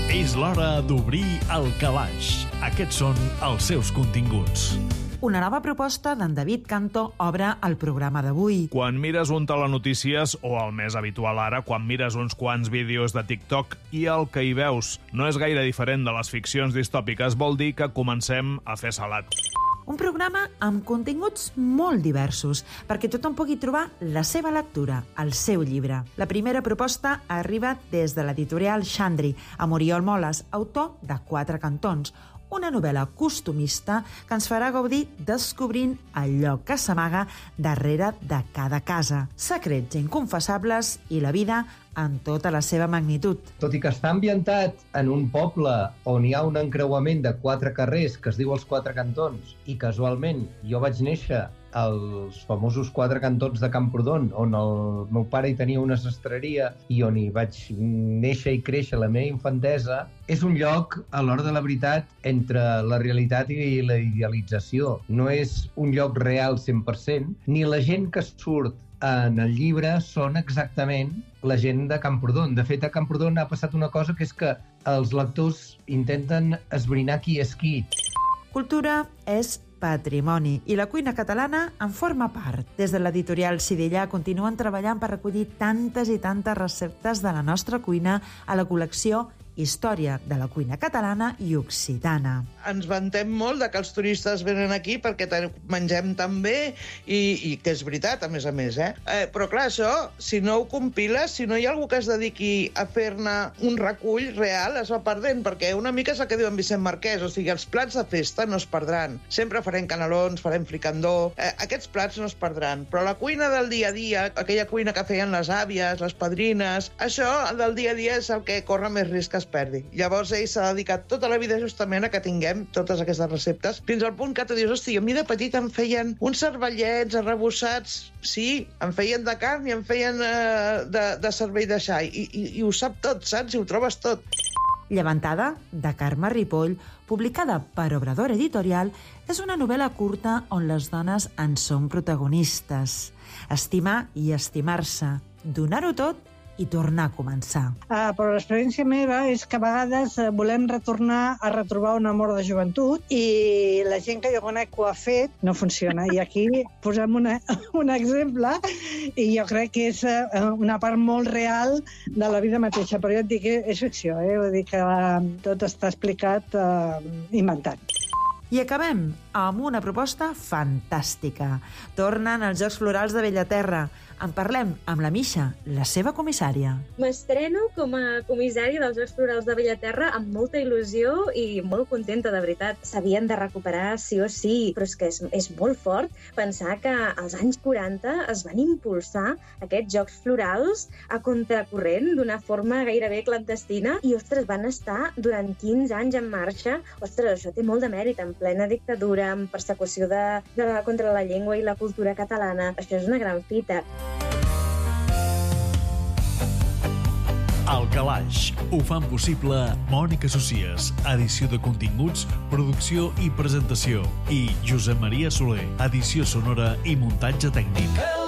És l'hora d'obrir el calaix. Aquests són els seus continguts. Una nova proposta d'en David Canto obre el programa d'avui. Quan mires un telenotícies, o el més habitual ara, quan mires uns quants vídeos de TikTok i el que hi veus no és gaire diferent de les ficcions distòpiques, vol dir que comencem a fer salat. Un programa amb continguts molt diversos, perquè tothom pugui trobar la seva lectura, el seu llibre. La primera proposta arriba des de l'editorial Xandri, amb Oriol Moles, autor de 4 cantons, una novel·la costumista que ens farà gaudir descobrint allò que s'amaga darrere de cada casa. Secrets inconfessables i la vida en tota la seva magnitud. Tot i que està ambientat en un poble on hi ha un encreuament de 4 carrers que es diu els 4 cantons, i casualment jo vaig néixer als famosos 4 cantons de Camprodon, on el meu pare hi tenia una sastreria i on hi vaig néixer i créixer la meva infantesa, és un lloc, a l'hora de la veritat, entre la realitat i la idealització. No és un lloc real 100%, ni la gent que surt en el llibre són exactament la gent de Camprodon. De fet, a Camprodon ha passat una cosa, que és que els lectors intenten esbrinar qui és qui. Cultura és patrimoni i la cuina catalana en forma part. Des de l'editorial Sidellà continuen treballant per recollir tantes i tantes receptes de la nostra cuina a la col·lecció Història de la cuina catalana i occitana. Ens vantem molt de que els turistes venen aquí perquè mengem tan bé i que és veritat, a més. Però clar, això, si no ho compiles, si no hi ha algú que es dediqui a fer-ne un recull real, es va perdent, perquè una mica és el que diu en Vicent Marquès, o sigui, els plats de festa no es perdran. Sempre farem canelons, farem fricandó, aquests plats no es perdran, però la cuina del dia a dia, aquella cuina que feien les àvies, les padrines, això del dia a dia és el que corre més risc que es perdi. Llavors ell s'ha dedicat tota la vida justament a que tinguem totes aquestes receptes, fins al punt que tu dius, hosti, a mi de petit em feien uns cervellets arrebossats, sí, em feien de carn i em feien de cervell de xai, i ho sap tot, saps? I ho trobes tot. Llevantada, de Carme Ripoll, publicada per Obrador Editorial, és una novel·la curta on les dones en són protagonistes. Estimar i estimar-se, donar-ho tot i tornar a començar. Però l'experiència meva és que a vegades volem retornar a retrobar un amor de joventut i la gent que jo conec que ho ha fet no funciona. I aquí posem un exemple i jo crec que és una part molt real de la vida mateixa. Però ja et dic que és ficció, vull dir que tot està explicat inventat. I acabem amb una proposta fantàstica. Tornen els Jocs Florals de Bellaterra. En parlem amb la Misha, la seva comissària. M'estreno com a comissària dels Jocs Florals de Bellaterra amb molta il·lusió i molt contenta, de veritat. S'havien de recuperar sí o sí, però és que és molt fort pensar que als anys 40 es van impulsar aquests Jocs Florals a contracorrent d'una forma gairebé clandestina i, ostres, van estar durant 15 anys en marxa. Ostres, això té molt de mèrit, en plena dictadura, amb persecució contra la llengua i la cultura catalana. Això és una gran fita. El Calaix. Ho fan possible Mònica Socies, edició de continguts, producció i presentació, i Josep Maria Soler, edició sonora i muntatge tècnic.